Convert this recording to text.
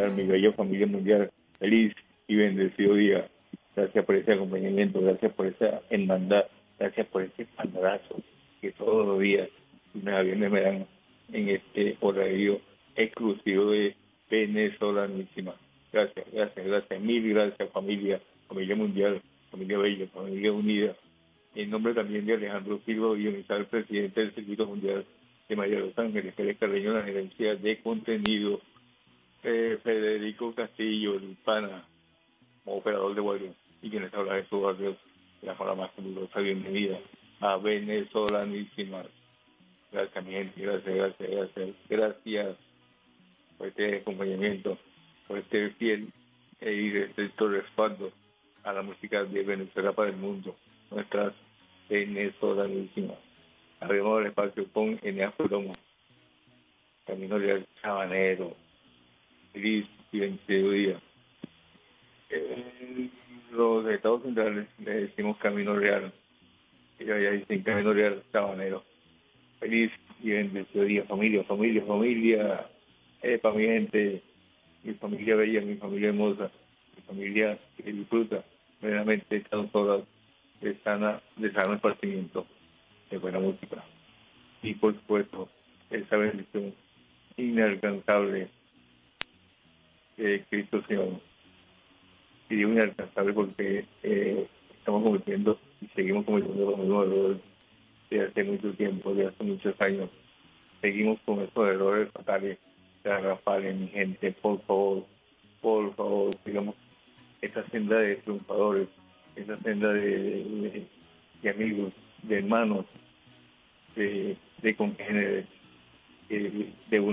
mundial, mi bella familia mundial, feliz y bendecido día. Gracias por ese acompañamiento, gracias por esa hermandad, gracias por ese abrazo que todos los días, lunes a viernes, me dan en este horario exclusivo de Venezolanísima. Gracias, gracias, gracias, mil gracias familia, familia mundial, familia bella, familia unida. En nombre también de Alejandro Silva Villamizar, presidente del Circuito Mundial de Maya Los Ángeles, Pérez Carreño, la gerencia de contenido, Federico Castillo, el pana, como operador de vuelo, y quienes habla de su barrio, la forma más calurosa bienvenida a Venezolanísima. Gracias, mi gente, gracias, gracias, gracias, gracias por este acompañamiento, por este fiel y estricto respaldo a la música de Venezuela para el mundo, nuestras venezolanísimas. Abrimos el espacio con Eneas Palomo, Camino Real Sabanero, feliz y bendecido día. Los Estados Centrales le decimos Camino Real, ellos allá dicen Camino Real Sabanero. Feliz y bendecido día, familia, familia, familia, para mi gente, mi familia bella, mi familia hermosa, mi familia que disfruta plenamente estas 2 horas de sano esparcimiento, de buena música. Y por supuesto, esa bendición inalcanzable de Cristo Señor. Y digo inalcanzable porque estamos cometiendo y seguimos cometiendo los mismos errores de hace mucho tiempo, de hace muchos años. Seguimos con esos errores fatales, garrafales, mi gente, por favor, digamos, esta senda de triunfadores, esta senda de amigos, de hermanos, de congéneres, de